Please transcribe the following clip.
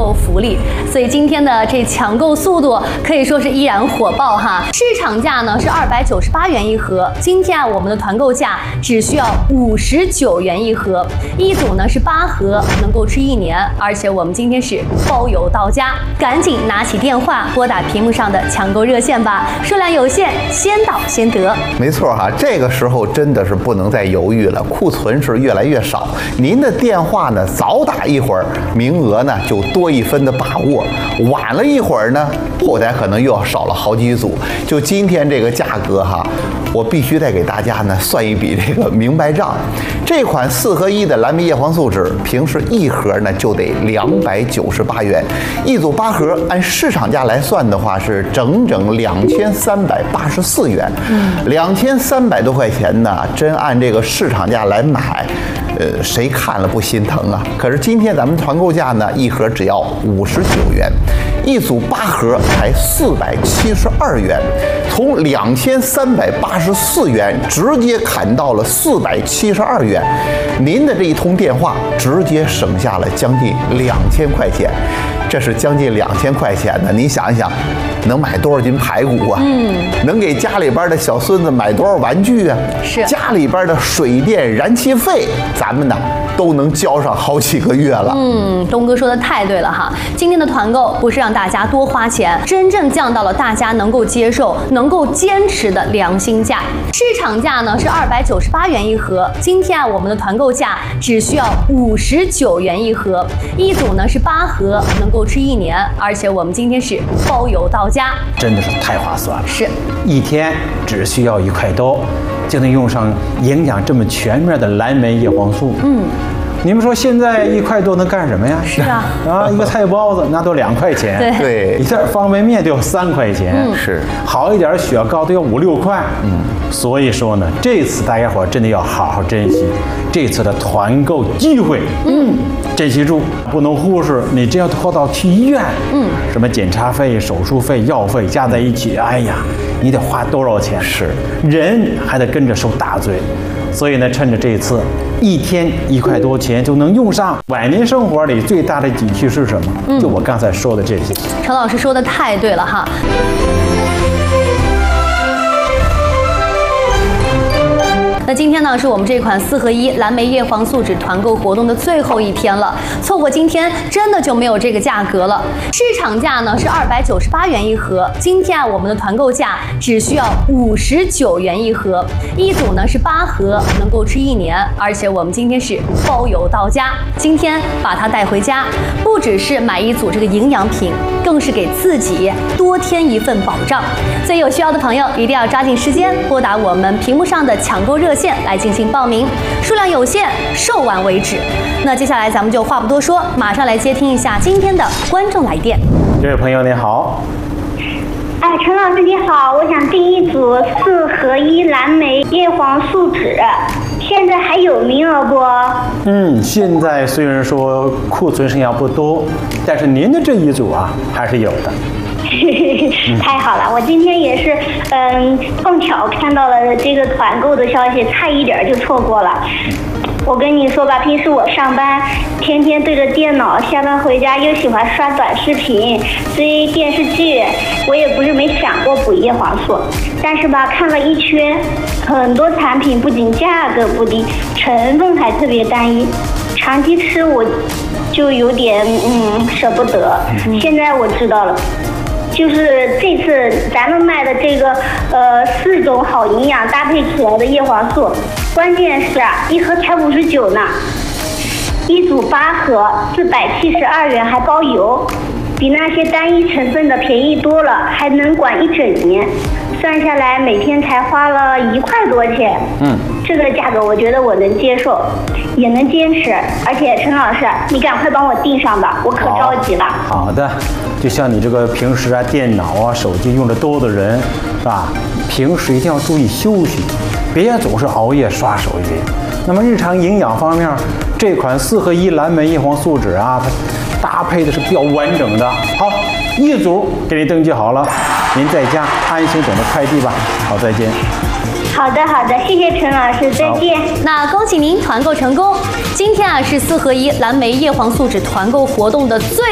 购福利，所以今天的这抢购速度可以说是依然火爆哈。市场价呢是298元一盒，今天我们的团购价只需要59元一盒，一组呢是8盒，能够吃1年，而且我们今天是包邮到家，赶紧拿起电话拨打屏幕上的抢购热线吧，数量有限，先到先得。 没错哈，这个时候真的是不能再犹豫了，库存是越来越少，您的电话呢早打一会儿，名额呢就多一分的把握，晚了一会儿呢，后台可能又要少了好几组。就今天这个价格哈，我必须得给大家呢算一笔这个明白账。这款4合1的蓝莓叶黄素酯，平时一盒呢就得298元，一组8盒，按市场价来算的话是整整2384元，2300多块钱呢，真按这个市场价来买，谁看了不心疼啊？可是今天咱们团购价呢，一盒只要59元，一组8盒才472元，从2384元直接砍到了472元，您的这一通电话直接省下了将近2000块钱，这是将近2000块钱呢，你想一想，能买多少斤排骨啊？能给家里边的小孙子买多少玩具啊？ 是家里边的水电燃气费，咱们呢都能交上好几个月了。 东哥说的太对了哈，今天的团购不是让大家多花钱，真正降到了大家能够接受、能够坚持的良心价。市场价呢是298元一盒，今天我们的团购价只需要59元一盒，一组呢是8盒，能够吃1年，而且我们今天是包邮到家， 真的是太划算了。 是一天只需要1块多，就能用上营养这么全面的蓝莓叶黄素。你们说现在1块多能干什么呀？ 是啊， 一个菜包子那都2块钱， 对， 一袋方便面都要3块钱， 是好一点雪糕都要5、6块。所以说呢，这次大家伙真的要好好珍惜这次的团购机会。珍惜住，不能忽视。你这要拖到去医院，什么检查费、手术费、药费加在一起，哎呀，你得花多少钱？ 是， 人还得跟着受大罪。所以呢，趁着这一次，一天1块多钱就能用上。晚年生活里最大的急需是什么？就我刚才说的这些。 陈老师说的太对了哈。那今天呢，是我们这款4合1蓝莓叶黄素酯团购活动的最后一天了，错过今天真的就没有这个价格了。市场价呢是298元一盒，今天我们的团购价只需要59元一盒，一组呢是8盒，能够吃1年，而且我们今天是包邮到家。今天把它带回家，不只是买一组这个营养品，更是给自己多添一份保障。所以有需要的朋友一定要抓紧时间拨打我们屏幕上的抢购热线来进行报名，数量有限，售完为止。那接下来咱们就话不多说，马上来接听一下今天的观众来电。 这位朋友您好。 陈老师你好，我想订一组4合1蓝莓叶黄素酯，现在还有名额不？ 现在虽然说库存剩下不多，但是您的这一组啊还是有的。 太好了，我今天也是碰巧看到了这个团购的消息，差一点就错过了。我跟你说吧，平时我上班天天对着电脑，下班回家又喜欢刷短视频、追电视剧，我也不是没想过补叶黄素，但是吧，看了一圈，很多产品不仅价格不低，成分还特别单一，长期吃我就有点舍不得。现在我知道了。就是这次咱们卖的这个4种好营养搭配起来的叶黄素，关键是一盒才59呢，一组8盒472元还包邮，比那些单一成分的便宜多了，还能管1整年，算下来每天才花了1块多钱。这个价格我觉得我能接受，也能坚持。而且陈老师，你赶快帮我订上吧，我可着急了。 好的，就像你这个平时电脑手机用的多的人，是吧？平时一定要注意休息，别总是熬夜刷手机。那么日常营养方面，这款4合1蓝莓叶黄素酯它搭配的是比较完整的。好，一组给您登记好了，您在家安心等着快递吧。好，再见。 好的，谢谢陈老师，再见。 那恭喜您团购成功！今天是4合1蓝莓叶黄素酯团购活动的最